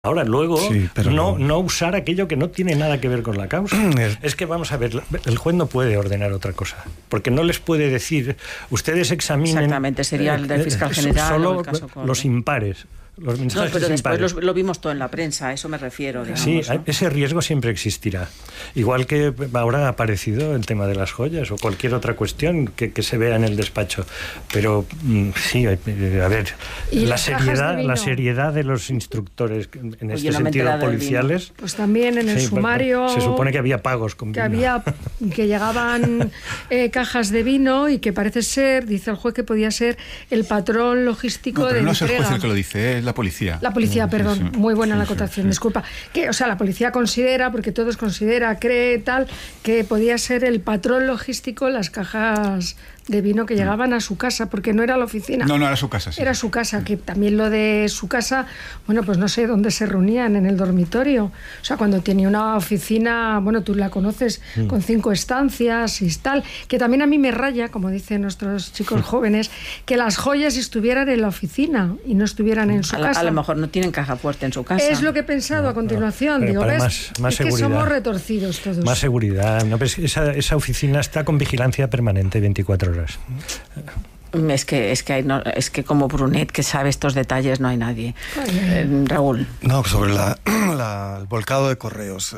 Ahora, luego, sí, pero no usar aquello que no tiene nada que ver con la causa. Es que, vamos a ver, el juez no puede ordenar otra cosa, porque no les puede decir, ustedes examinen... Exactamente, sería el del fiscal general solo o el caso los impares. Los mensajes pero después impares. lo vimos todo en la prensa, a eso me refiero. Digamos, sí, ¿no? Ese riesgo siempre existirá. Igual que ahora ha aparecido el tema de las joyas o cualquier otra cuestión que se vea en el despacho. Pero sí, a ver, la seriedad de los instructores en este sentido policiales... Pues también en el sumario... Se supone que había pagos con vino. Que llegaban cajas de vino y que parece ser, dice el juez, que podía ser el patrón logístico de entrega. No es el juez el que lo dice, es la policía. La policía, perdón, sí. Muy buena la acotación, disculpa. La policía considera, porque todos considera, cree tal, que podía ser el patrón logístico las cajas de vino que llegaban a su casa, porque no era la oficina. No era su casa, sí. Era su casa, que también lo de su casa, bueno, pues no sé dónde se reunían, en el dormitorio. O sea, cuando tenía una oficina, bueno, tú la conoces, con 5 estancias y tal, que también a mí me raya, como dicen nuestros chicos jóvenes, que las joyas estuvieran en la oficina y no estuvieran en su casa. A lo mejor no tienen caja fuerte en su casa. Es lo que he pensado a continuación. Digo, ¿ves? Más es que somos retorcidos todos. Más seguridad. ¿No? Pues esa oficina está con vigilancia permanente 24 horas. Es que como Brunet, que sabe estos detalles, no hay nadie. Raúl. No, sobre el volcado de correos.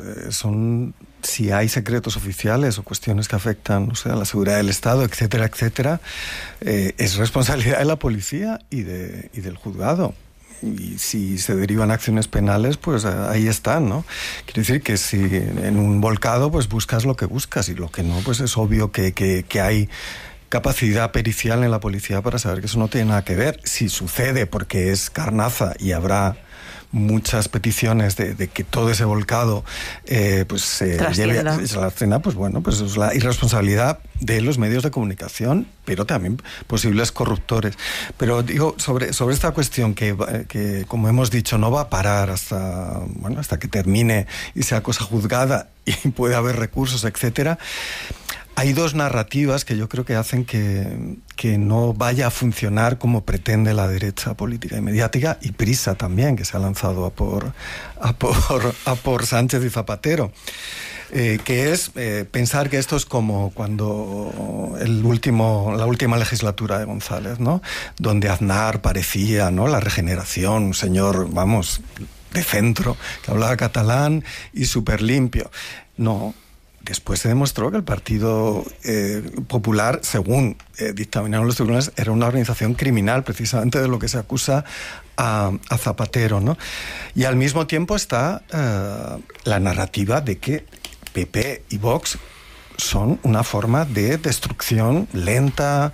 Si hay secretos oficiales o cuestiones que afectan, a la seguridad del Estado, etcétera, etcétera, es responsabilidad de la policía y del juzgado. Y si se derivan acciones penales, pues ahí están, ¿no? Quiero decir que si en un volcado pues buscas lo que buscas, y lo que no, pues es obvio que hay capacidad pericial en la policía para saber que eso no tiene nada que ver. Si sucede porque es carnaza y habrá muchas peticiones de que todo ese volcado pues se lleve a la escena, pues bueno, pues es la irresponsabilidad de los medios de comunicación, pero también posibles corruptores. Pero digo, sobre esta cuestión que como hemos dicho, no va a parar hasta que termine y sea cosa juzgada y puede haber recursos, etcétera. Hay 2 narrativas que yo creo que hacen que no vaya a funcionar como pretende la derecha política y mediática, y Prisa también, que se ha lanzado a por Sánchez y Zapatero, que es pensar que esto es como cuando la última legislatura de González, ¿no? Donde Aznar parecía, ¿no?, la regeneración, un señor, de centro, que hablaba catalán y súper limpio. No. Después se demostró que el Partido Popular, según dictaminaron los tribunales, era una organización criminal, precisamente de lo que se acusa a Zapatero, ¿no? Y al mismo tiempo está la narrativa de que PP y Vox son una forma de destrucción lenta,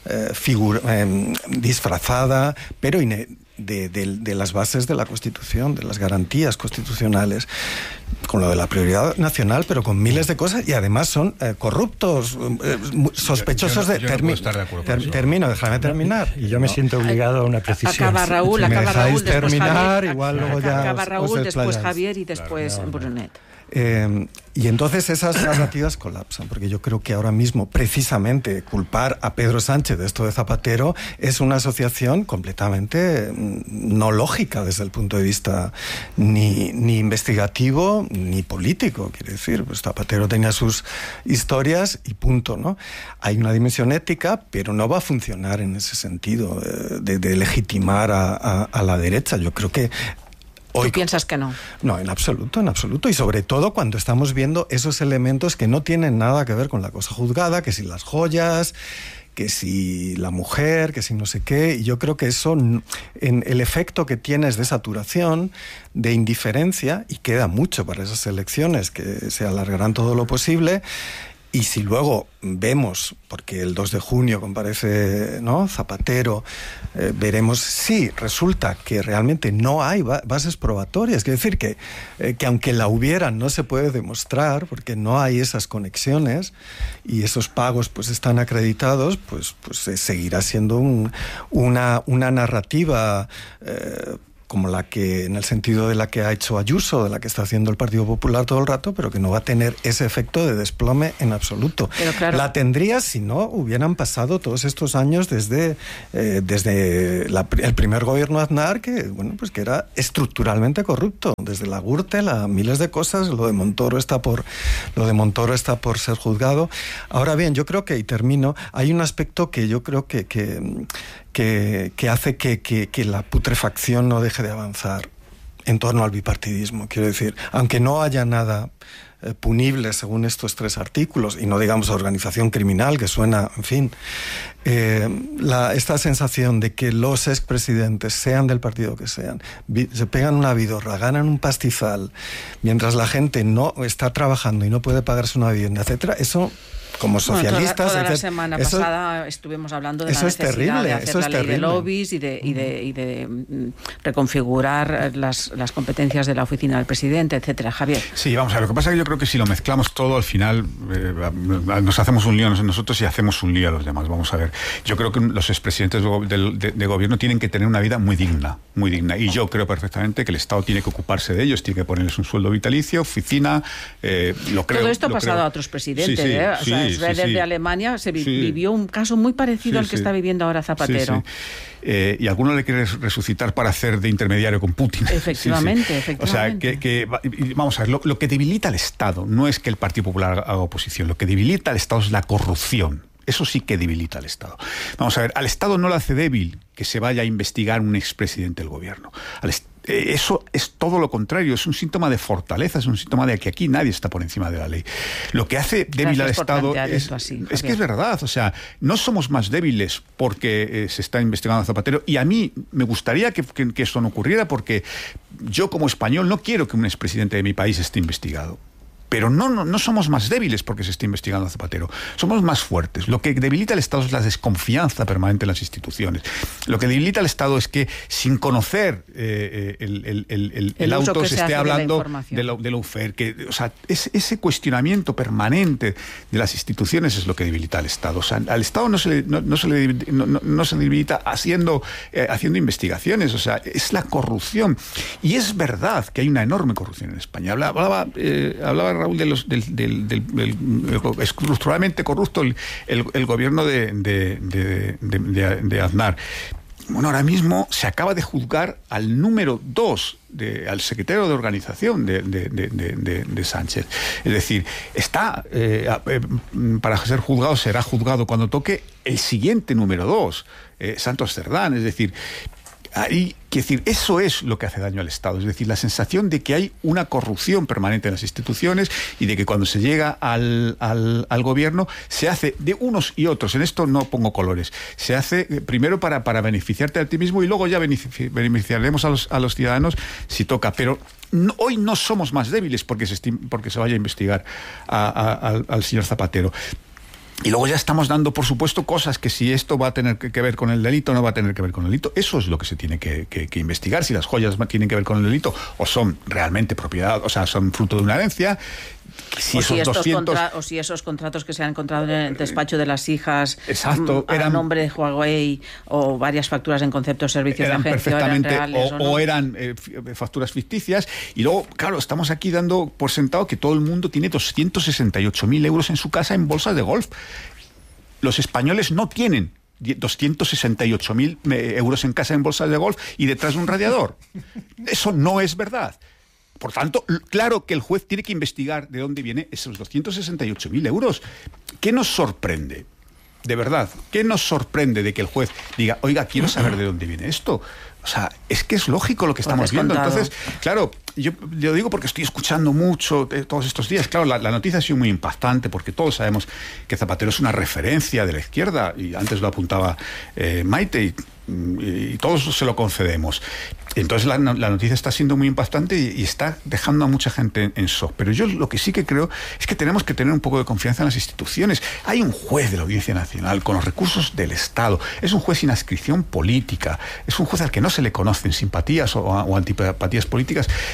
disfrazada, pero de las bases de la Constitución, de las garantías constitucionales, con lo de la prioridad nacional, pero con miles de cosas, y además son corruptos, sospechosos de... Termino, déjame terminar. Y yo me siento obligado a una precisión. Acaba Raúl, después terminar, Javier. igual luego ya acaba Raúl, después Javier y después Brunet. Y entonces esas narrativas colapsan, porque yo creo que ahora mismo, precisamente, culpar a Pedro Sánchez de esto de Zapatero es una asociación completamente no lógica desde el punto de vista ni investigativo ni político. Quiere decir, pues Zapatero tenía sus historias y punto, ¿no? Hay una dimensión ética, pero no va a funcionar en ese sentido de legitimar a la derecha. Yo creo que ¿Tú piensas que no? No, en absoluto. Y sobre todo cuando estamos viendo esos elementos que no tienen nada que ver con la cosa juzgada, que si las joyas, que si la mujer, que si no sé qué. Y yo creo que eso, en el efecto que tiene es de saturación, de indiferencia, y queda mucho para esas elecciones que se alargarán todo lo posible. Y si luego vemos, porque el 2 de junio comparece, ¿no?, Zapatero, veremos si resulta que realmente no hay bases probatorias. Quiere decir que aunque la hubieran, no se puede demostrar, porque no hay esas conexiones y esos pagos pues están acreditados, pues seguirá siendo una narrativa como la que, en el sentido de la que ha hecho Ayuso, de la que está haciendo el Partido Popular todo el rato, pero que no va a tener ese efecto de desplome en absoluto. Pero claro, la tendría si no hubieran pasado todos estos años desde el primer gobierno Aznar, que era estructuralmente corrupto, desde la Gürtel, miles de cosas. Lo de Montoro está por ser juzgado. Ahora bien, yo creo que, y termino, hay un aspecto que yo creo que hace que la putrefacción no deje de avanzar en torno al bipartidismo. Quiero decir, aunque no haya nada punible según estos 3 artículos, y no digamos organización criminal, que suena, en fin, esta sensación de que los expresidentes, sean del partido que sean, se pegan una vidorra, ganan un pastizal, mientras la gente no está trabajando y no puede pagarse una vivienda, etcétera, eso... Como socialistas... Toda la semana pasada estuvimos hablando de la necesidad de hacer la ley de lobbies y de reconfigurar las competencias de la oficina del presidente, etcétera. Javier. Sí, vamos a ver, lo que pasa es que yo creo que si lo mezclamos todo, al final nos hacemos un lío nosotros y hacemos un lío a los demás. Vamos a ver, yo creo que los expresidentes de gobierno tienen que tener una vida muy digna, y yo creo perfectamente que el Estado tiene que ocuparse de ellos, tiene que ponerles un sueldo vitalicio, oficina, lo creo. Todo esto ha pasado a otros presidentes, Schroeder de Alemania vivió un caso muy parecido al que está viviendo ahora Zapatero. Y alguno le quiere resucitar para hacer de intermediario con Putin. Efectivamente. O sea, vamos a ver, lo que debilita al Estado no es que el Partido Popular haga oposición, lo que debilita al Estado es la corrupción. Eso sí que debilita al Estado. Vamos a ver, al Estado no le hace débil que se vaya a investigar un expresidente del gobierno. Eso es todo lo contrario, es un síntoma de fortaleza, es un síntoma de que aquí nadie está por encima de la ley. Lo que hace débil al Estado es que es verdad, o sea, no somos más débiles porque se está investigando a Zapatero, y a mí me gustaría que eso no ocurriera, porque yo como español no quiero que un expresidente de mi país esté investigado. Pero no somos más débiles porque se está investigando a Zapatero. Somos más fuertes. Lo que debilita al Estado es la desconfianza permanente en las instituciones. Lo que debilita al Estado es que, sin conocer el auto, se esté hablando de la UFER. O sea, ese cuestionamiento permanente de las instituciones es lo que debilita al Estado. O sea, al Estado no se le debilita haciendo investigaciones. O sea, es la corrupción. Y es verdad que hay una enorme corrupción en España. Hablaba Raúl del estructuralmente corrupto el gobierno de Aznar. Bueno, ahora mismo se acaba de juzgar al número 2, al secretario de organización de Sánchez. Es decir, está para ser juzgado, será juzgado cuando toque el siguiente número 2, Santos Cerdán. Es decir, eso es lo que hace daño al Estado, es decir, la sensación de que hay una corrupción permanente en las instituciones y de que cuando se llega al gobierno se hace de unos y otros, en esto no pongo colores, se hace primero para beneficiarte a ti mismo y luego ya beneficiaremos a los ciudadanos si toca, pero hoy no somos más débiles porque se vaya a investigar al señor Zapatero. Y luego ya estamos dando, por supuesto, cosas que si esto va a tener que ver con el delito, no va a tener que ver con el delito. Eso es lo que se tiene que investigar, si las joyas tienen que ver con el delito o son realmente propiedad, o sea, son fruto de una herencia. Si esos contratos que se han encontrado en el despacho de las hijas, exacto, a nombre de Huawei, o varias facturas en concepto de servicios de agencia, perfectamente, eran reales, eran facturas ficticias. Y luego, claro, estamos aquí dando por sentado que todo el mundo tiene 268.000 euros en su casa en bolsas de golf. Los españoles no tienen 268.000 euros en casa en bolsas de golf y detrás de un radiador. Eso no es verdad. Por tanto, claro que el juez tiene que investigar de dónde vienen esos 268.000 euros. ¿Qué nos sorprende? De verdad, ¿qué nos sorprende de que el juez diga, oiga, quiero saber de dónde viene esto? O sea, es que es lógico lo que estamos viendo. Entonces, claro, yo lo digo porque estoy escuchando mucho todos estos días. Claro, la noticia ha sido muy impactante porque todos sabemos que Zapatero es una referencia de la izquierda, y antes lo apuntaba Maite, y todos se lo concedemos. Entonces la noticia está siendo muy impactante y está dejando a mucha gente en shock. Pero yo lo que sí que creo es que tenemos que tener un poco de confianza en las instituciones. Hay un juez de la Audiencia Nacional con los recursos del Estado. Es un juez sin adscripción política. Es un juez al que no se le conocen simpatías o antipatías políticas.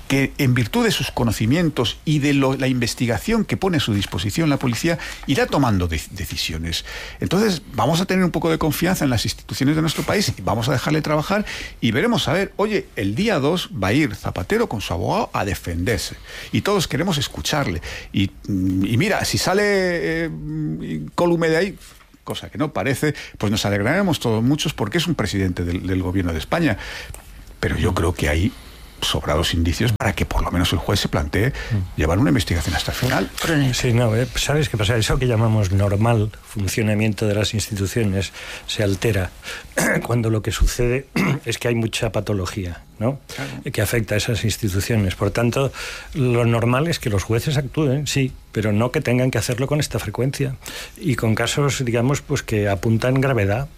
que en virtud de sus conocimientos y de la investigación que pone a su disposición la policía, irá tomando decisiones. Entonces, vamos a tener un poco de confianza en las instituciones de nuestro país y vamos a dejarle trabajar y veremos a ver, oye, el día 2 va a ir Zapatero con su abogado a defenderse y todos queremos escucharle. Y mira, si sale incólume de ahí, cosa que no parece, pues nos alegraremos todos muchos porque es un presidente del gobierno de España. Pero yo creo que hay sobrados indicios para que por lo menos el juez se plantee llevar una investigación hasta el final. Sí, no, ¿sabes qué pasa? Eso que llamamos normal funcionamiento de las instituciones se altera cuando lo que sucede es que hay mucha patología, ¿no? Claro. Que afecta a esas instituciones. Por tanto, lo normal es que los jueces actúen, sí, pero no que tengan que hacerlo con esta frecuencia y con casos, digamos, pues que apuntan gravedad.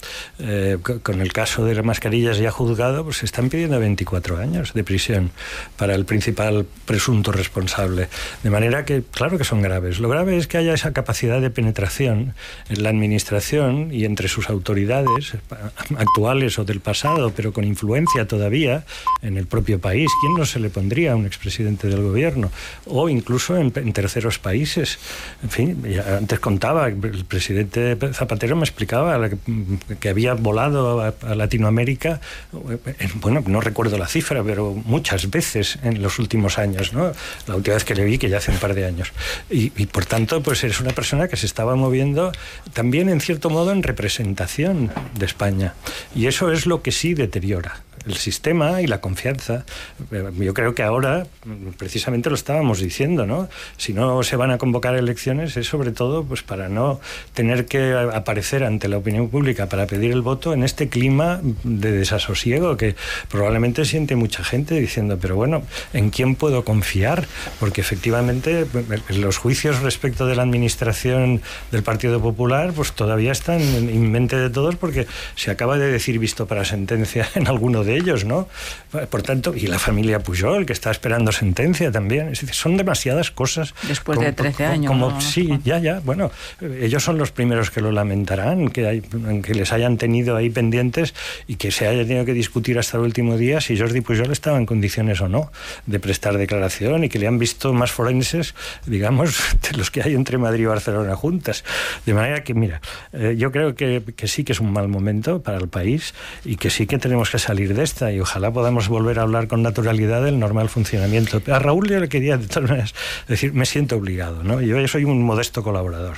Con el caso de las mascarillas ya juzgado, pues se están pidiendo 24 años de prisión para el principal presunto responsable. De manera que, claro que son graves. Lo grave es que haya esa capacidad de penetración en la administración y entre sus autoridades actuales o del pasado, pero con influencia todavía en el propio país. ¿Quién no se le pondría a un expresidente del gobierno? O incluso en terceros países. En fin, antes contaba, el presidente Zapatero me explicaba que había volado a Latinoamérica, bueno, no recuerdo la cifra, pero muchas veces en los últimos años, ¿no? La última vez que le vi, que ya hace un par de años. Y por tanto, pues es una persona que se estaba moviendo también, en cierto modo, en representación de España. Y eso es lo que sí deteriora el sistema y la confianza. Yo creo que ahora, precisamente lo estábamos diciendo, ¿no? Si no se van a convocar elecciones es sobre todo pues para no tener que aparecer ante la opinión pública para pedir el voto en este clima de desasosiego que probablemente siente mucha gente diciendo, pero bueno, ¿en quién puedo confiar? Porque efectivamente los juicios respecto de la administración del Partido Popular pues todavía están en mente de todos porque se acaba de decir visto para sentencia en alguno de ellos, ¿no? Por tanto, y la familia Pujol, que está esperando sentencia también. Es decir, son demasiadas cosas. Después de 13 años. ¿No? Sí, ya. Bueno, ellos son los primeros que lo lamentarán, que les hayan tenido ahí pendientes y que se haya tenido que discutir hasta el último día si Jordi Pujol estaba en condiciones o no de prestar declaración y que le han visto más forenses, digamos, de los que hay entre Madrid y Barcelona juntas. De manera que, mira, yo creo que sí que es un mal momento para el país y que sí que tenemos que salir de esta y ojalá podamos volver a hablar con naturalidad del normal funcionamiento. A Raúl yo le quería de todas maneras decir, me siento obligado, ¿no? Yo soy un modesto colaborador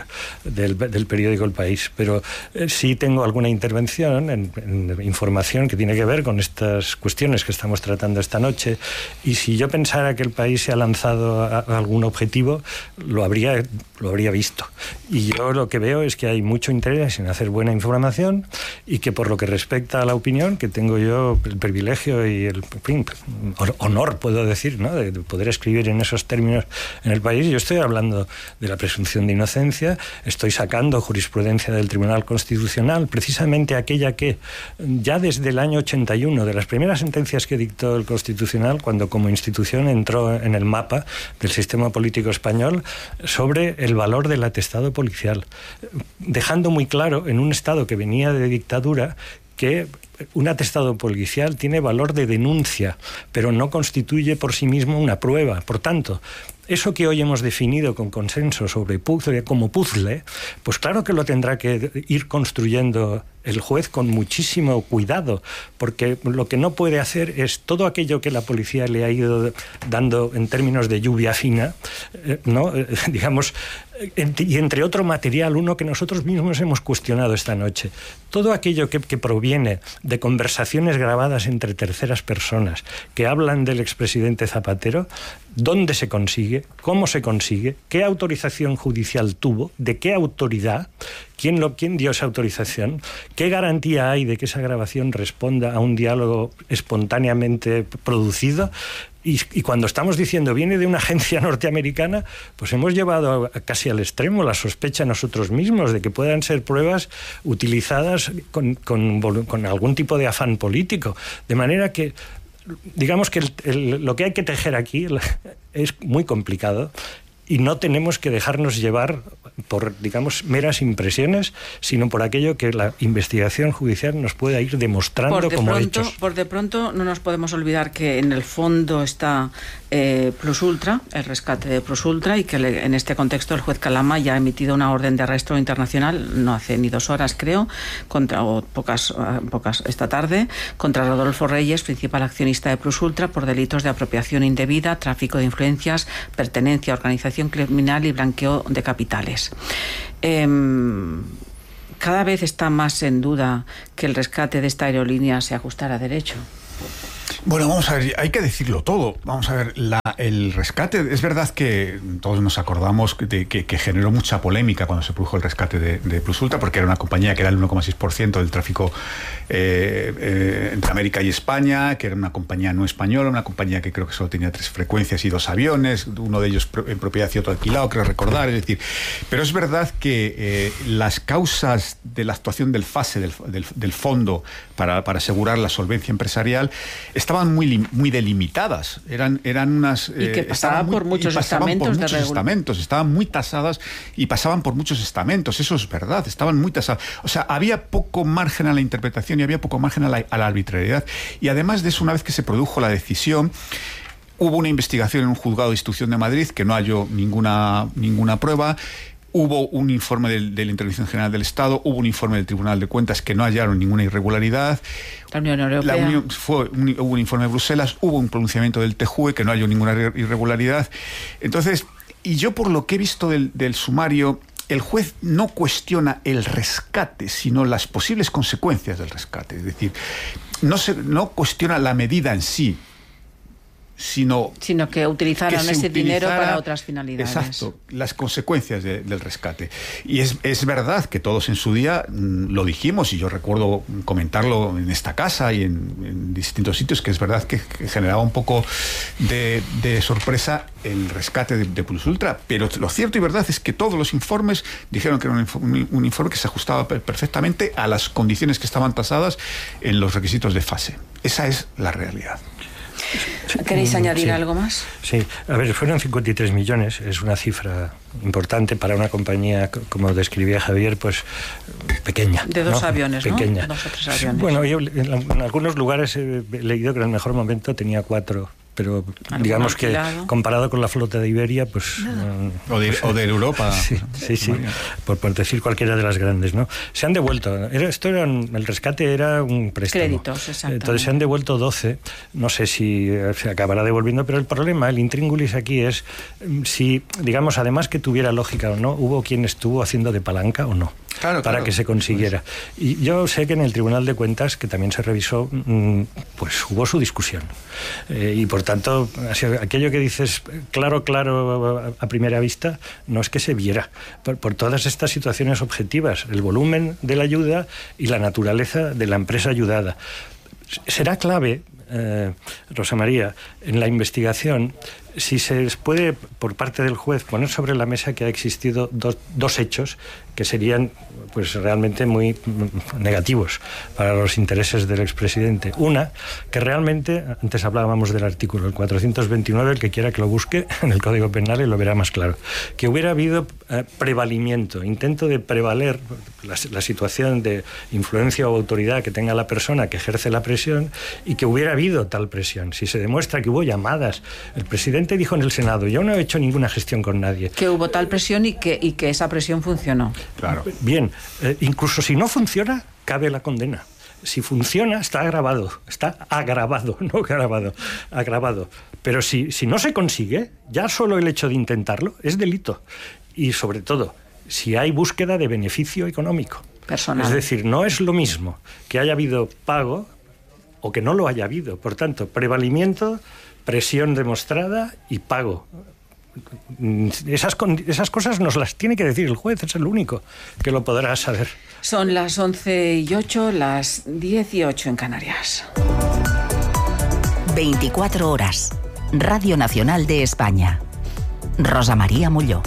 del periódico El País, pero sí tengo alguna intervención en información que tiene que ver con estas cuestiones que estamos tratando esta noche y si yo pensara que El País se ha lanzado a algún objetivo, lo habría visto. Y yo lo que veo es que hay mucho interés en hacer buena información y que por lo que respecta a la opinión, que tengo yo el privilegio y el honor, puedo decir, ¿no? de poder escribir en esos términos en El País. Yo estoy hablando de la presunción de inocencia, estoy sacando jurisprudencia del Tribunal Constitucional, precisamente aquella que ya desde el año 81, de las primeras sentencias que dictó el Constitucional, cuando como institución entró en el mapa del sistema político español, sobre el valor del atestado policial, dejando muy claro en un Estado que venía de dictadura que un atestado policial tiene valor de denuncia, pero no constituye por sí mismo una prueba. Por tanto, eso que hoy hemos definido con consenso sobre puzzle, como puzzle, pues claro que lo tendrá que ir construyendo el juez con muchísimo cuidado, porque lo que no puede hacer es todo aquello que la policía le ha ido dando en términos de lluvia fina, ¿no? Digamos, y entre otro material, uno que nosotros mismos hemos cuestionado esta noche. Todo aquello que proviene de conversaciones grabadas entre terceras personas que hablan del expresidente Zapatero, ¿dónde se consigue? ¿Cómo se consigue? ¿Qué autorización judicial tuvo? ¿De qué autoridad? ¿Quién dio esa autorización? ¿Qué garantía hay de que esa grabación responda a un diálogo espontáneamente producido? Y cuando estamos diciendo viene de una agencia norteamericana, pues hemos llevado casi al extremo la sospecha nosotros mismos de que puedan ser pruebas utilizadas con algún tipo de afán político. De manera que, digamos que lo que hay que tejer aquí es muy complicado. y no tenemos que dejarnos llevar por, digamos, meras impresiones, sino por aquello que la investigación judicial nos pueda ir demostrando como hechos. Por de pronto no nos podemos olvidar que en el fondo está Plus Ultra, el rescate de Plus Ultra, y que en este contexto el juez Calama ya ha emitido una orden de arresto internacional, no hace ni 2 horas creo, pocas esta tarde, contra Rodolfo Reyes, principal accionista de Plus Ultra, por delitos de apropiación indebida, tráfico de influencias, pertenencia a organización criminal y blanqueo de capitales. Cada vez está más en duda que el rescate de esta aerolínea se ajustara a derecho. Bueno, vamos a ver, hay que decirlo todo. Vamos a ver, el rescate, es verdad que todos nos acordamos de que generó mucha polémica cuando se produjo el rescate de Plus Ultra, porque era una compañía que era el 1,6% del tráfico entre América y España, que era una compañía no española, una compañía que creo que solo tenía 3 frecuencias y 2 aviones, uno de ellos en propiedad y otro alquilado, creo recordar, es decir, pero es verdad que las causas de la actuación del FASE, del fondo para asegurar la solvencia empresarial, estaban muy delimitadas, eran unas y que pasaban por muchos estamentos, estaban muy tasadas y pasaban por muchos estamentos, eso es verdad, estaban muy tasadas, o sea, había poco margen a la interpretación y había poco margen a la arbitrariedad, y además de eso, una vez que se produjo la decisión, hubo una investigación en un juzgado de instrucción de Madrid que no halló ninguna prueba. Hubo un informe de la Intervención General del Estado, hubo un informe del Tribunal de Cuentas que no hallaron ninguna irregularidad. La Unión Europea. Hubo un informe de Bruselas, hubo un pronunciamiento del TJUE que no halló ninguna irregularidad. Entonces, y yo por lo que he visto del sumario, el juez no cuestiona el rescate, sino las posibles consecuencias del rescate. Es decir, no cuestiona la medida en sí, sino que utilizaran ese dinero para otras finalidades. Exacto, las consecuencias del rescate. Y es verdad que todos en su día lo dijimos, y yo recuerdo comentarlo en esta casa y en distintos sitios, que es verdad que generaba un poco de sorpresa el rescate de Plus Ultra, pero lo cierto y verdad es que todos los informes dijeron que era un informe que se ajustaba perfectamente a las condiciones que estaban tasadas en los requisitos de FASE. Esa es la realidad. ¿Queréis añadir algo más? Sí, a ver, fueron 53 millones, es una cifra importante para una compañía, como describía Javier, pues pequeña. De 2 aviones, pequeña. ¿no? 2 o 3 aviones. Bueno, yo en algunos lugares he leído que en el mejor momento tenía 4. Pero digamos alquilado? Que comparado con la flota de Iberia, pues... o de Europa. Sí, por decir cualquiera de las grandes, ¿no? Se han devuelto. El rescate era un préstamo. Créditos, exacto. Entonces se han devuelto 12. No sé si se acabará devolviendo, pero el problema, el intríngulis aquí es si, digamos, además que tuviera lógica o no, hubo quien estuvo haciendo de palanca o no. Para que se consiguiera. Y yo sé que en el Tribunal de Cuentas, que también se revisó, pues hubo su discusión. Y por tanto, aquello que dices claro a primera vista, no es que se viera. Por todas estas situaciones objetivas, el volumen de la ayuda y la naturaleza de la empresa ayudada. Será clave, Rosa María, en la investigación, si se puede, por parte del juez, poner sobre la mesa que ha existido dos hechos que serían pues realmente muy negativos para los intereses del expresidente. Una, que realmente, antes hablábamos del artículo, el 429, el que quiera que lo busque en el Código Penal y lo verá más claro, que hubiera habido prevalimiento, intento de prevaler la situación de influencia o autoridad que tenga la persona que ejerce la presión, y que hubiera habido tal presión. Si se demuestra que hubo llamadas, el presidente dijo en el Senado, yo no he hecho ninguna gestión con nadie. Que hubo tal presión y que esa presión funcionó. Claro. Bien, incluso si no funciona, cabe la condena. Si funciona, está agravado, no grabado, agravado. Pero si no se consigue, ya solo el hecho de intentarlo es delito. Y sobre todo, si hay búsqueda de beneficio económico. Personal. Es decir, no es lo mismo que haya habido pago o que no lo haya habido. Por tanto, prevalimiento, presión demostrada y pago. Esas cosas nos las tiene que decir el juez, es el único que lo podrá saber. Son las 11:08, las 10:08 en Canarias. 24 horas. Radio Nacional de España. Rosa María Molló.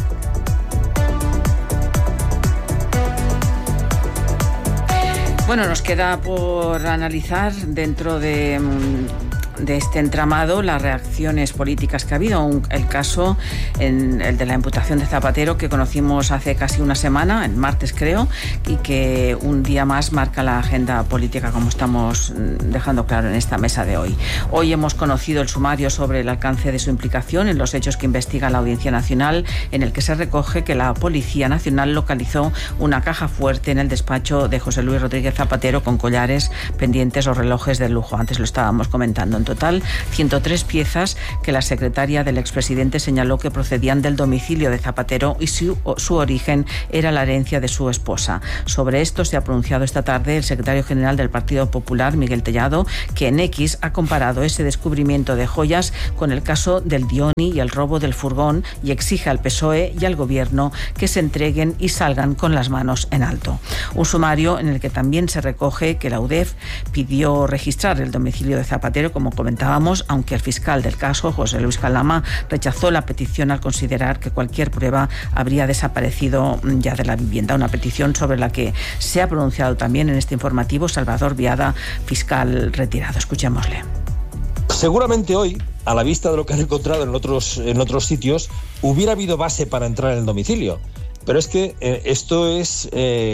Bueno, nos queda por analizar dentro de de este entramado las reacciones políticas que ha habido. El caso, el de la imputación de Zapatero, que conocimos hace casi una semana, el martes creo, y que un día más marca la agenda política, como estamos dejando claro en esta mesa de hoy. Hoy hemos conocido el sumario sobre el alcance de su implicación en los hechos que investiga la Audiencia Nacional, en el que se recoge que la Policía Nacional localizó una caja fuerte en el despacho de José Luis Rodríguez Zapatero con collares, pendientes o relojes de lujo. Antes lo estábamos comentando. En total, 103 piezas que la secretaria del expresidente señaló que procedían del domicilio de Zapatero y su origen era la herencia de su esposa. Sobre esto se ha pronunciado esta tarde el secretario general del Partido Popular, Miguel Tellado, que en X ha comparado ese descubrimiento de joyas con el caso del Dioni y el robo del furgón y exige al PSOE y al Gobierno que se entreguen y salgan con las manos en alto. Un sumario en el que también se recoge que la UDEF pidió registrar el domicilio de Zapatero, como comentábamos, aunque el fiscal del caso, José Luis Calama, rechazó la petición al considerar que cualquier prueba habría desaparecido ya de la vivienda. Una petición sobre la que se ha pronunciado también en este informativo Salvador Viada, fiscal retirado. Escuchémosle. Seguramente hoy, a la vista de lo que han encontrado en otros sitios, hubiera habido base para entrar en el domicilio. Pero es que esto es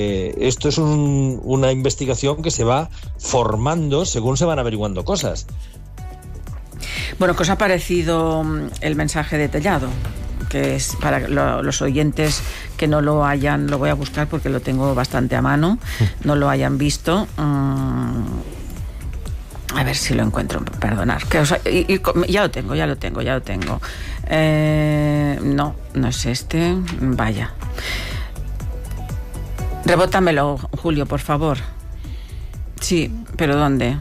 una investigación que se va formando según se van averiguando cosas. Bueno, ¿qué os ha parecido el mensaje detallado? Que es para los oyentes que no lo hayan, lo voy a buscar porque lo tengo bastante a mano, no lo hayan visto. A ver si lo encuentro, perdonad. Ya lo tengo. No es este. Vaya. Rebótamelo, Julio, por favor. Sí, pero ¿dónde?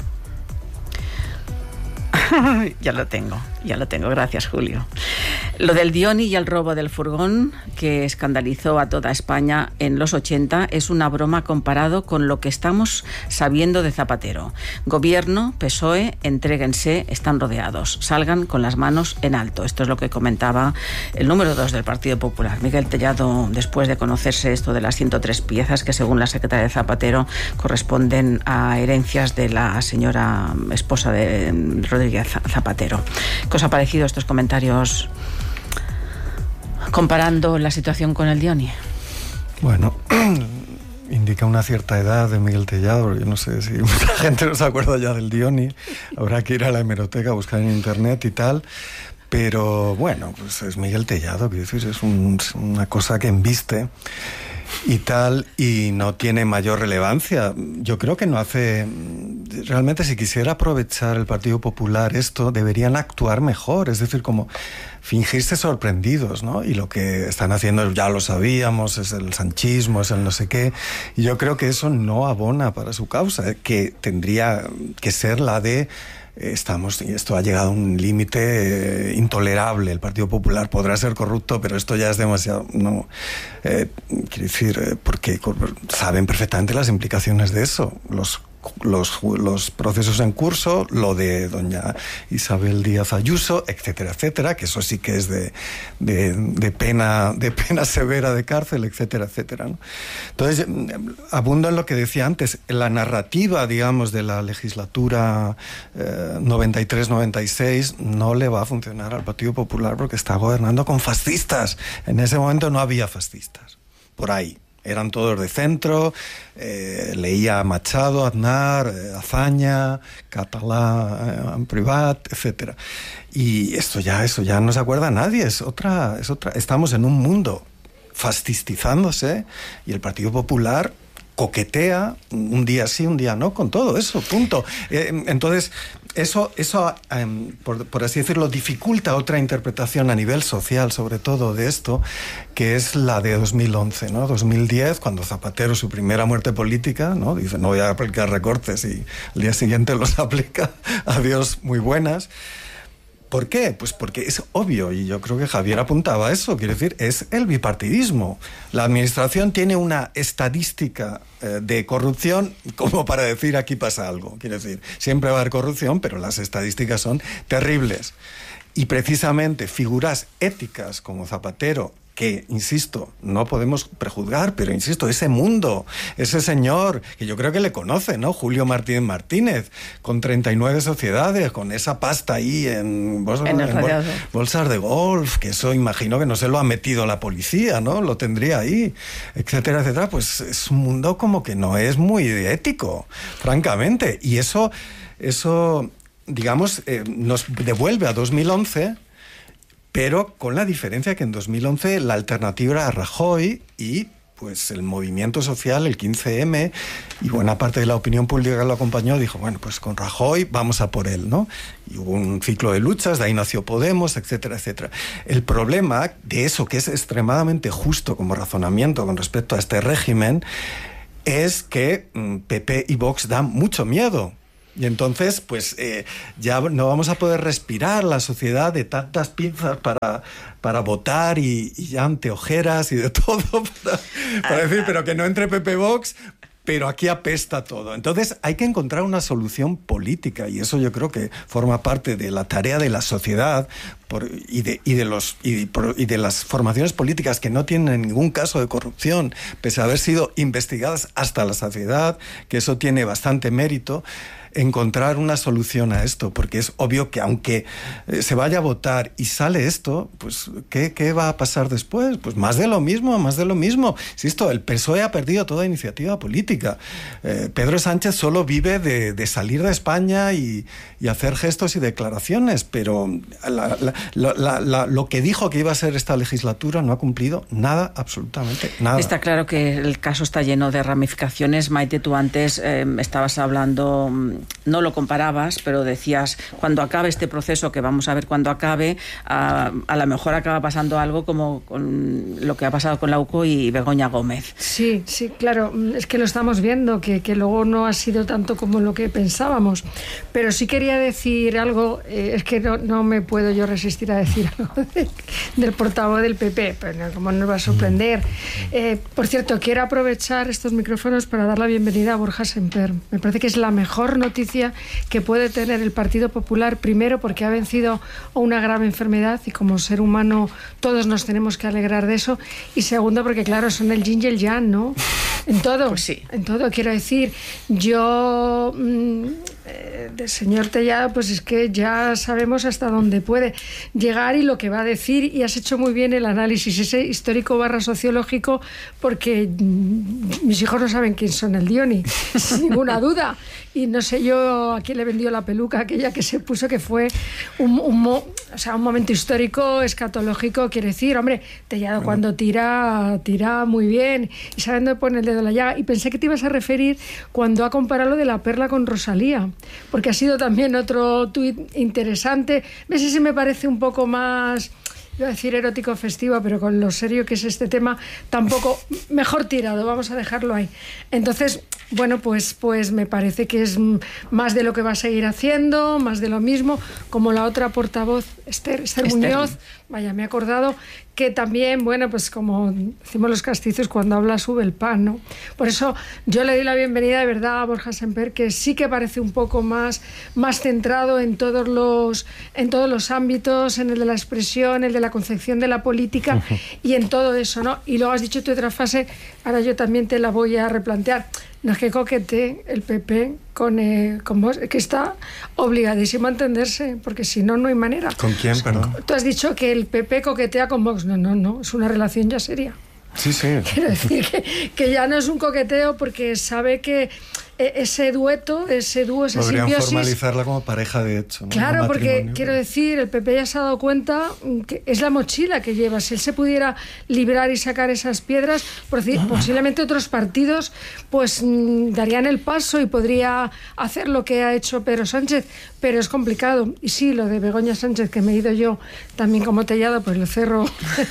Ya lo tengo, gracias, Julio. Lo del Dioni y el robo del furgón, que escandalizó a toda España en los 80, es una broma comparado con lo que estamos sabiendo de Zapatero. Gobierno, PSOE, entréguense, están rodeados, salgan con las manos en alto. Esto es lo que comentaba el número 2 del Partido Popular, Miguel Tellado, después de conocerse esto de las 103 piezas que, según la secretaria de Zapatero, corresponden a herencias de la señora esposa de Rodríguez Zapatero. ¿Qué os ha parecido estos comentarios comparando la situación con el Dioni? Bueno, indica una cierta edad de Miguel Tellado. Yo no sé si mucha gente no se acuerda ya del Dioni. Habrá que ir a la hemeroteca a buscar en internet y tal. Pero bueno, pues es Miguel Tellado, quiero decir, es una cosa que embiste y tal, y no tiene mayor relevancia. Yo creo que no hace... Realmente, si quisiera aprovechar el Partido Popular esto, deberían actuar mejor, es decir, como fingirse sorprendidos, ¿no? Y lo que están haciendo, ya lo sabíamos, es el sanchismo, es el no sé qué, y yo creo que eso no abona para su causa, que tendría que ser la de... esto ha llegado a un límite intolerable. El Partido Popular podrá ser corrupto, pero esto ya es demasiado. No, quiero decir, porque saben perfectamente las implicaciones de eso. Los procesos en curso, lo de doña Isabel Díaz Ayuso, etcétera, etcétera, que eso sí que es de pena severa de cárcel, etcétera, etcétera, ¿no? Entonces, abundo en lo que decía antes, la narrativa, digamos, de la legislatura 93-96 no le va a funcionar al Partido Popular porque está gobernando con fascistas. En ese momento no había fascistas, por ahí. Eran todos de centro, leía Machado, Aznar, Azaña, Catalá, Privat, etcétera. Y eso ya no se acuerda a nadie, es otra. Estamos en un mundo fascistizándose y el Partido Popular coquetea un día sí, un día no, con todo eso, punto. Entonces, eso por así decirlo, dificulta otra interpretación a nivel social, sobre todo, de esto, que es la de 2011, ¿no? 2010, cuando Zapatero, su primera muerte política, ¿no? Dice, no voy a aplicar recortes, y al día siguiente los aplica. Adiós, muy buenas. ¿Por qué? Pues porque es obvio, y yo creo que Javier apuntaba a eso, quiero decir, es el bipartidismo. La administración tiene una estadística de corrupción como para decir aquí pasa algo. Quiero decir, siempre va a haber corrupción, pero las estadísticas son terribles. Y precisamente figuras éticas como Zapatero, que, insisto, no podemos prejuzgar, pero insisto, ese mundo, ese señor, que yo creo que le conoce, ¿no? Julio Martínez Martínez, con 39 sociedades, con esa pasta ahí en bolsas de golf, que eso imagino que no se lo ha metido la policía, ¿no? Lo tendría ahí, etcétera, etcétera. Pues es un mundo como que no es muy ético, francamente. Y eso digamos, nos devuelve a 2011, pero con la diferencia que en 2011 la alternativa era Rajoy y pues el movimiento social, el 15M, y buena parte de la opinión pública que lo acompañó dijo, bueno, pues con Rajoy vamos a por él, ¿no? Y hubo un ciclo de luchas, de ahí nació Podemos, etcétera, etcétera. El problema de eso, que es extremadamente justo como razonamiento con respecto a este régimen, es que PP y Vox dan mucho miedo. Y entonces, pues ya no vamos a poder respirar la sociedad de tantas pinzas para votar y ya anteojeras y de todo para decir, pero que no entre PP Vox, pero aquí apesta todo. Entonces hay que encontrar una solución política y eso yo creo que forma parte de la tarea de la sociedad y de las formaciones políticas que no tienen ningún caso de corrupción, pese a haber sido investigadas hasta la saciedad, que eso tiene bastante mérito. Encontrar una solución a esto, porque es obvio que aunque se vaya a votar y sale esto, pues ¿qué va a pasar después? Pues más de lo mismo. Insisto, el PSOE ha perdido toda iniciativa política. Pedro Sánchez solo vive de salir de España y hacer gestos y declaraciones, pero lo que dijo que iba a ser esta legislatura no ha cumplido nada, absolutamente nada. Está claro que el caso está lleno de ramificaciones. Maite, tú antes estabas hablando, no lo comparabas, pero decías, cuando acabe este proceso, que vamos a ver cuando acabe, a lo mejor acaba pasando algo como con lo que ha pasado con la UCO y Begoña Gómez. Sí, claro, es que lo estamos viendo, que luego no ha sido tanto como lo que pensábamos, pero sí quería decir algo, es que no me puedo yo resistir a decir algo del portavoz del PP, pero como nos va a sorprender. Por cierto, quiero aprovechar estos micrófonos para dar la bienvenida a Borja Semper. Me parece que es la mejor noticia que puede tener el Partido Popular, primero porque ha vencido una grave enfermedad y como ser humano todos nos tenemos que alegrar de eso, y segundo porque claro, son el yin y el yang, ¿no? En todo, pues sí. En todo, quiero decir, yo del señor Tellado, pues es que ya sabemos hasta dónde puede llegar y lo que va a decir, y has hecho muy bien el análisis ese histórico / sociológico, porque mis hijos no saben quién son el Dioni, sin ninguna duda, y no sé yo a quién le vendió la peluca aquella que se puso, que fue un momento histórico, escatológico, quiere decir, hombre, Tellado cuando tira muy bien y sabe dónde pone el dedo en la llaga, y pensé que te ibas a referir cuando ha comparado lo de la Perla con Rosalía, porque ha sido también otro tuit interesante. ¿Ves? Ese me parece un poco más, iba a decir erótico festivo, pero con lo serio que es este tema, tampoco, mejor tirado, vamos a dejarlo ahí. Entonces, bueno, pues me parece que es más de lo que va a seguir haciendo, más de lo mismo, como la otra portavoz, Esther Muñoz, vaya, me he acordado, que también, bueno, pues como decimos los castizos, cuando habla sube el pan, ¿no? Por eso yo le doy la bienvenida de verdad a Borja Semper, que sí que parece un poco más centrado en todos los ámbitos, en el de la expresión, el de la concepción de la política y en todo eso, ¿no? Y luego has dicho tu otra frase, ahora yo también te la voy a replantear. No es que coquetee el PP con vos, que está obligadísimo a entenderse, porque si no, no hay manera. ¿Con quién, perdón? Tú has dicho que el PP coquetea con Vox. No, es una relación ya seria. Sí. Quiero decir que ya no es un coqueteo, porque sabe que ese dueto, ese dúo, esa podrían simbiosis... formalizarla como pareja, de hecho, ¿no? Claro, porque quiero decir, el PP ya se ha dado cuenta que es la mochila que lleva. Si él se pudiera librar y sacar esas piedras, posiblemente otros partidos pues darían el paso y podría hacer lo que ha hecho Pedro Sánchez, pero es complicado. Y sí, lo de Begoña Sánchez, que me he ido yo también como Tellado, pues lo cerro.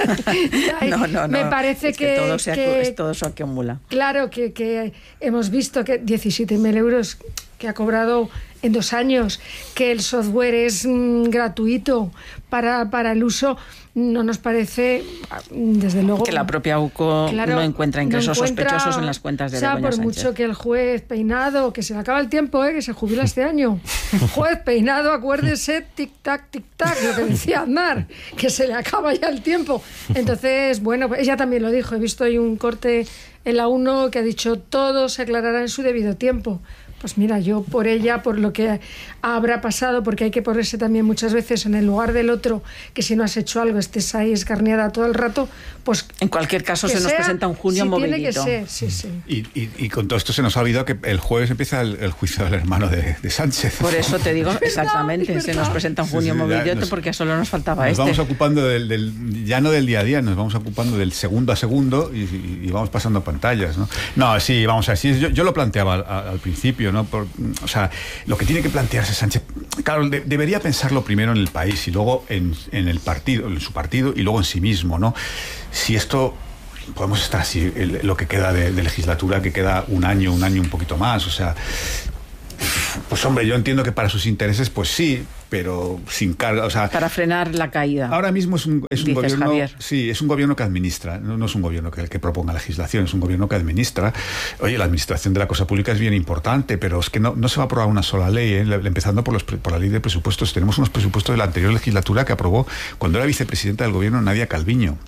No. Me parece que todo se acumula. Claro, que hemos visto que 17.000 euros que ha cobrado en 2 años, que el software es gratuito para el uso, no nos parece, desde luego... Que la propia UCO no encuentra ingresos sospechosos en las cuentas de Begoña Sánchez. Por mucho que el juez Peinado, que se le acaba el tiempo, que se jubila este año. Juez Peinado, acuérdese, tic-tac, lo que decía Aznar, que se le acaba ya el tiempo. Entonces, bueno, ella también lo dijo. He visto ahí un corte en la 1 que ha dicho todo se aclarará en su debido tiempo. Pues mira, yo por ella, por lo que habrá pasado, porque hay que ponerse también muchas veces en el lugar del otro, que si no has hecho algo estés ahí escarneada todo el rato, pues... En cualquier caso se nos presenta un junio movidito. Tiene que ser, sí. Y con todo esto se nos ha olvidado que el jueves empieza el juicio del hermano de Sánchez. Por eso te digo, exactamente, se nos presenta un junio movidito porque solo nos faltaba nos vamos ocupando ya no del día a día, nos vamos ocupando del segundo a segundo y vamos pasando pantallas, ¿no? No, sí, vamos a ver, sí, yo lo planteaba al principio, ¿no? O sea, lo que tiene que plantearse Sánchez, claro, debería pensarlo primero en el país y luego en el partido, en su partido y luego en sí mismo, ¿no? Si esto podemos estar así, lo que queda de legislatura, que queda un año un poquito más, o sea, pues hombre, yo entiendo que para sus intereses, pues sí, pero sin carga, o sea... Para frenar la caída. Ahora mismo es un gobierno... Javier. Sí, es un gobierno que administra, no es un gobierno que proponga legislación, es un gobierno que administra. Oye, la administración de la cosa pública es bien importante, pero es que no se va a aprobar una sola ley, empezando por la ley de presupuestos. Tenemos unos presupuestos de la anterior legislatura que aprobó cuando era vicepresidenta del gobierno Nadia Calviño.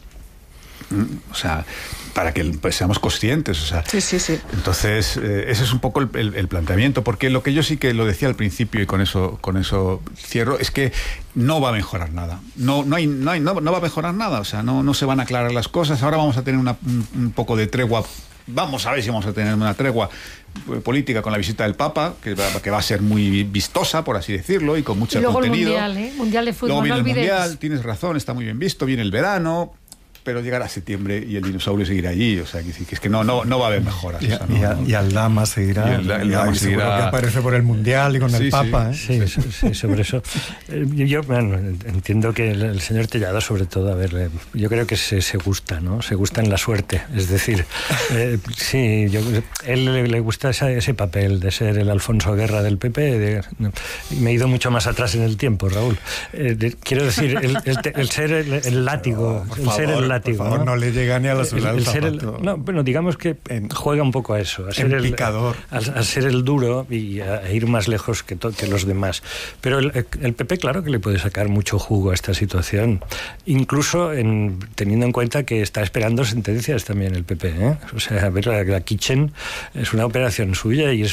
O sea, para que seamos conscientes, o sea, sí. Entonces ese es un poco el planteamiento, porque lo que yo sí que lo decía al principio y con eso cierro, es que no va a mejorar nada, no va a mejorar nada, o sea, no se van a aclarar las cosas. Ahora vamos a tener un poco de tregua. Vamos a ver si vamos a tener una tregua política con la visita del Papa, que va a ser muy vistosa, por así decirlo, y con mucho contenido. El Mundial de Fútbol, luego viene el Mundial, tienes razón, está muy bien visto, viene el verano, pero llegará septiembre y el dinosaurio seguirá allí, o sea, que es que no va a haber mejoras. Y Aldama seguirá. Aldama seguirá. Que aparece por el Mundial y con el Papa. Sí, sobre eso. Yo entiendo que el señor Tellado, sobre todo, a ver, yo creo que se gusta, ¿no? Se gusta en la suerte. Es decir, sí, él le gusta ese papel de ser el Alfonso Guerra del PP. Me he ido mucho más atrás en el tiempo, Raúl. Quiero decir, el ser el látigo, el ser el látigo. Por favor, no le llega ni a la suela del zapato. Bueno, digamos que juega un poco a eso, a ser el picador, a ser el duro y a ir más lejos que los demás. Pero el PP, claro que le puede sacar mucho jugo a esta situación, incluso teniendo en cuenta que está esperando sentencias también el PP, ¿eh? O sea, a ver, la Kitchen es una operación suya y es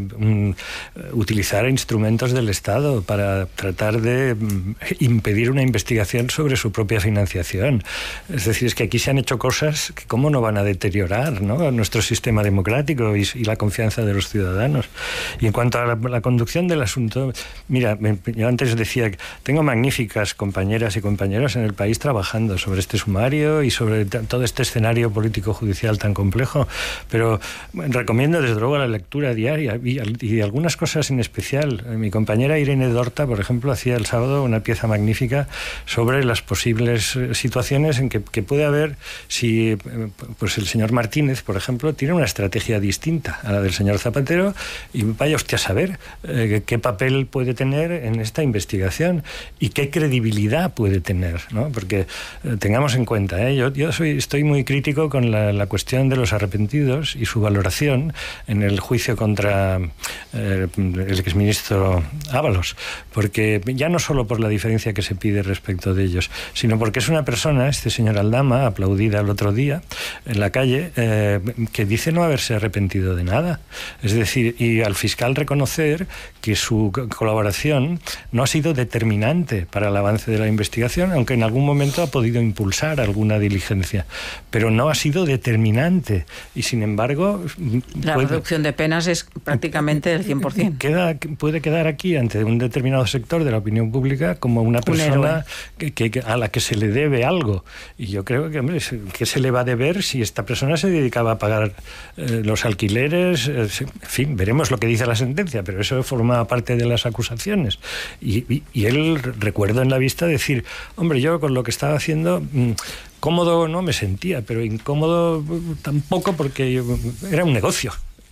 utilizar instrumentos del Estado para tratar de impedir una investigación sobre su propia financiación. Es decir, es que aquí se han hecho cosas que cómo no van a deteriorar, ¿no?, nuestro sistema democrático y la confianza de los ciudadanos. Y en cuanto a la conducción del asunto, mira, yo antes decía que tengo magníficas compañeras y compañeros en el país trabajando sobre este sumario y sobre todo este escenario político-judicial tan complejo, pero recomiendo desde luego la lectura diaria y algunas cosas en especial. Mi compañera Irene Dorta, por ejemplo, hacía el sábado una pieza magnífica sobre las posibles situaciones en que puede haber si pues el señor Martínez, por ejemplo, tiene una estrategia distinta a la del señor Zapatero y vaya usted a saber qué papel puede tener en esta investigación y qué credibilidad puede tener, ¿no? Porque tengamos en cuenta, yo estoy muy crítico con la cuestión de los arrepentidos y su valoración en el juicio contra el exministro Ábalos, porque ya no solo por la diferencia que se pide respecto de ellos, sino porque es una persona, este señor Aldama, aplaudida el otro día en la calle, que dice no haberse arrepentido de nada. Es decir, y al fiscal reconocer que su colaboración no ha sido determinante para el avance de la investigación, aunque en algún momento ha podido impulsar alguna diligencia, pero no ha sido determinante. Y sin embargo... La reducción de penas es prácticamente del 100%. Puede quedar aquí ante un determinado sector de la opinión pública como una persona a la que se le debe algo. Y yo creo que, hombre, ¿qué se le va a deber si esta persona se dedicaba a pagar los alquileres? En fin, veremos lo que dice la sentencia, pero eso forma parte de las acusaciones. Y él, recuerdo en la vista decir, hombre, yo con lo que estaba haciendo... cómodo no me sentía, pero incómodo tampoco, porque era un negocio.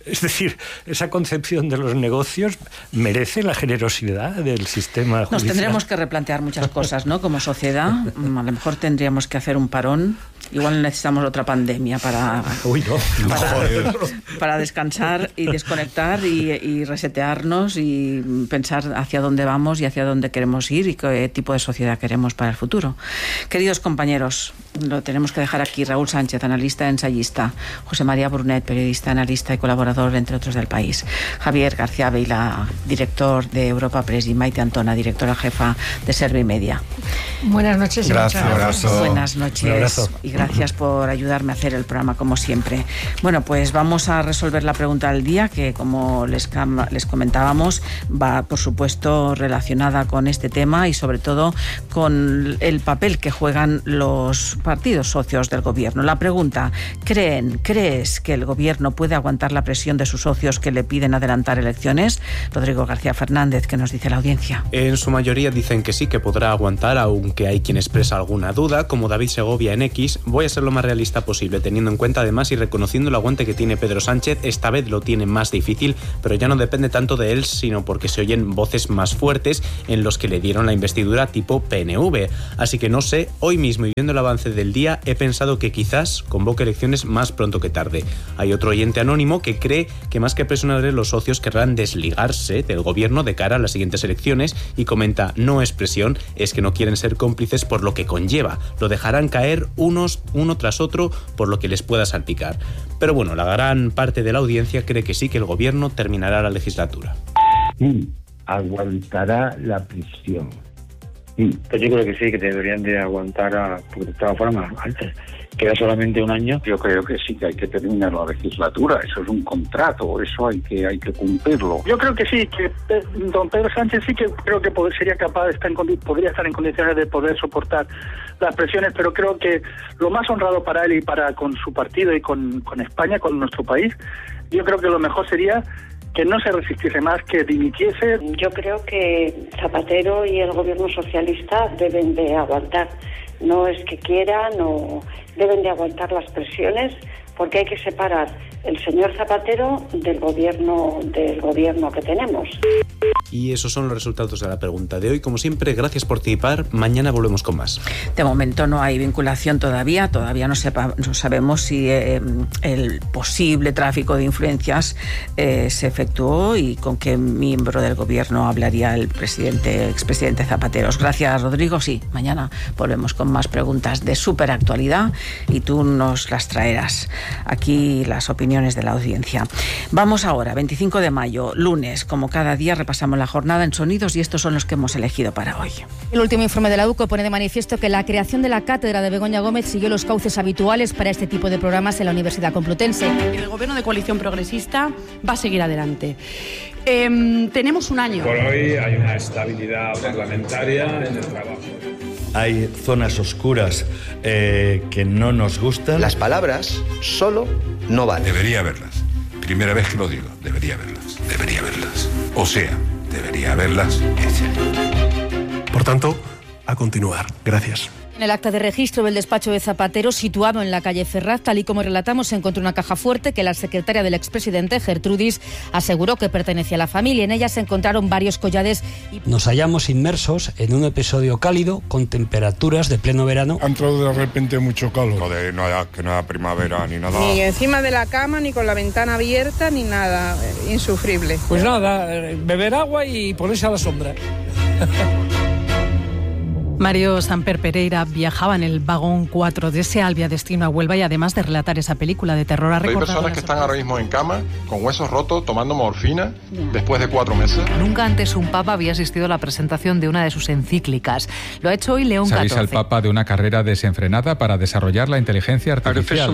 Es decir, esa concepción de los negocios merece la generosidad del sistema judicial. Nos tendremos que replantear muchas cosas, ¿no? Como sociedad, a lo mejor tendríamos que hacer un parón. Igual necesitamos otra pandemia para descansar y desconectar y resetearnos y pensar hacia dónde vamos y hacia dónde queremos ir y qué tipo de sociedad queremos para el futuro. Queridos compañeros, lo tenemos que dejar aquí. Raúl Sánchez, analista, ensayista. José María Brunet, periodista, analista y colaborador, entre otros, del País. Javier García Vila, director de Europa Press, y Maite Antona, directora jefa de Servimedia. Buenas noches. Gracias. Buenas noches. Y gracias por ayudarme a hacer el programa, como siempre. Bueno, pues vamos a resolver la pregunta del día, que, como les comentábamos, va, por supuesto, relacionada con este tema y, sobre todo, con el papel que juegan los partidos socios del gobierno. La pregunta: ¿crees que el gobierno puede aguantar la presión de sus socios que le piden adelantar elecciones? Rodrigo García Fernández, ¿qué nos dice la audiencia? En su mayoría dicen que sí, que podrá aguantar, aunque hay quien expresa alguna duda, como David Segovia en X. Voy a ser lo más realista posible, teniendo en cuenta además y reconociendo el aguante que tiene Pedro Sánchez. Esta vez lo tiene más difícil, pero ya no depende tanto de él, sino porque se oyen voces más fuertes en los que le dieron la investidura tipo PNV. Así que no sé, hoy mismo, y viendo el avance del día, he pensado que quizás convoque elecciones más pronto que tarde. Hay otro oyente anónimo que cree que más que presionar, los socios querrán desligarse del gobierno de cara a las siguientes elecciones y comenta: no es presión, es que no quieren ser cómplices por lo que conlleva. Lo dejarán caer uno tras otro por lo que les pueda salpicar. Pero bueno, la gran parte de la audiencia cree que sí, que el gobierno terminará la legislatura. Sí, aguantará la prisión. Sí. Pues yo creo que sí, que deberían de aguantar, porque de todas formas, antes queda solamente un año. Yo creo que sí, que hay que terminar la legislatura. Eso es un contrato, eso hay que cumplirlo. Yo creo que sí, que don Pedro Sánchez sí que creo que sería capaz de podría estar en condiciones de poder soportar las presiones, pero creo que lo más honrado para él y con su partido y con España, con nuestro país, yo creo que lo mejor sería que no se resistiese más, que dimitiese. Yo creo que Zapatero y el gobierno socialista deben de aguantar. No es que quieran, o deben de aguantar las presiones, porque hay que separar el señor Zapatero del gobierno que tenemos. Y esos son los resultados de la pregunta de hoy. Como siempre, gracias por participar. Mañana volvemos con más. De momento no hay vinculación todavía no sabemos si el posible tráfico de influencias se efectuó y con qué miembro del gobierno hablaría el expresidente Zapatero. Gracias, Rodrigo. Sí, mañana volvemos con más preguntas de súper actualidad y tú nos las traerás. Aquí las opiniones de la audiencia. Vamos ahora, 25 de mayo, lunes. Como cada día, repasamos la jornada en sonidos y estos son los que hemos elegido para hoy. El último informe de la UCO pone de manifiesto que la creación de la cátedra de Begoña Gómez siguió los cauces habituales para este tipo de programas en la Universidad Complutense. El gobierno de coalición progresista va a seguir adelante. Tenemos un año. Por hoy hay una estabilidad parlamentaria en el trabajo. Hay zonas oscuras que no nos gustan. Las palabras solo no valen. Debería haberlas. Primera vez que lo digo. Debería haberlas. Debería haberlas. O sea, debería haberlas hecho. Por tanto, a continuar. Gracias. En el acta de registro del despacho de Zapatero, situado en la calle Ferraz, tal y como relatamos, se encontró una caja fuerte que la secretaria del expresidente, Gertrudis, aseguró que pertenecía a la familia. En ella se encontraron varios collares. Nos hallamos inmersos en un episodio cálido con temperaturas de pleno verano. Ha entrado de repente mucho calor. Que no haya primavera ni nada. Ni encima de la cama, ni con la ventana abierta, ni nada. Insufrible. Pues nada, beber agua y ponerse a la sombra. Mario Samper Pereira viajaba en el vagón 4 de Sealbia destino a Huelva y además de relatar esa película de terror ha recordado... Hay personas que están ahora mismo en cama, con huesos rotos, tomando morfina, después de 4 meses. Nunca antes un papa había asistido a la presentación de una de sus encíclicas. Lo ha hecho hoy León XIV. Se avisa al papa de una carrera desenfrenada para desarrollar la inteligencia artificial.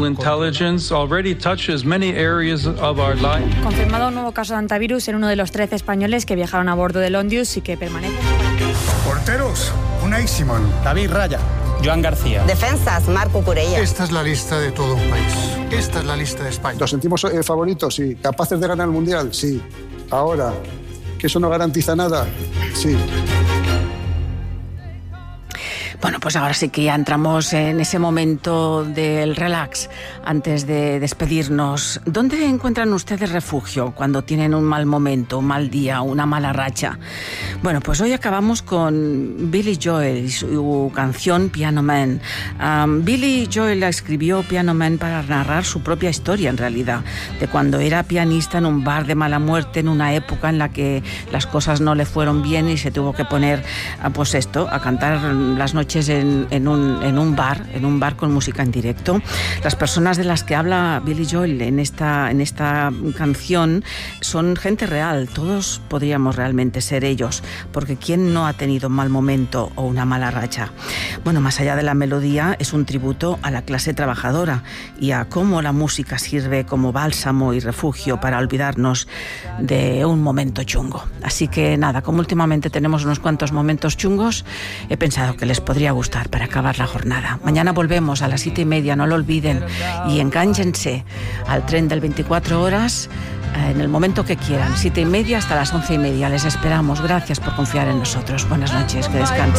Confirmado un nuevo caso de antivirus en uno de los 13 españoles que viajaron a bordo del Ondius y que permanecen... Porteros, Unai Simón, David Raya, Joan García. Defensas, Marco Curella. Esta es la lista de todo un país. Esta es la lista de España. ¿Nos sentimos favoritos? Sí. ¿Capaces de ganar el Mundial? Sí. Ahora, ¿que eso no garantiza nada? Sí. Bueno, pues ahora sí que ya entramos en ese momento del relax antes de despedirnos. ¿Dónde encuentran ustedes refugio cuando tienen un mal momento, un mal día, una mala racha? Bueno, pues hoy acabamos con Billy Joel y su canción Piano Man. Billy Joel escribió Piano Man para narrar su propia historia, en realidad, de cuando era pianista en un bar de mala muerte, en una época en la que las cosas no le fueron bien y se tuvo que poner, pues esto, a cantar las noches en un bar con música en directo. Las personas de las que habla Billy Joel en esta canción son gente real. Todos podríamos realmente ser ellos, porque ¿quién no ha tenido un mal momento o una mala racha? Bueno, más allá de la melodía, es un tributo a la clase trabajadora y a cómo la música sirve como bálsamo y refugio para olvidarnos de un momento chungo. Así que nada, como últimamente tenemos unos cuantos momentos chungos, he pensado que les podría gustar para acabar la jornada. Mañana volvemos a las 7:30, no lo olviden, y engánjense al tren del 24 horas en el momento que quieran, 7:30 hasta las 11:30. Les esperamos. Gracias por confiar en nosotros. Buenas noches, que descansen.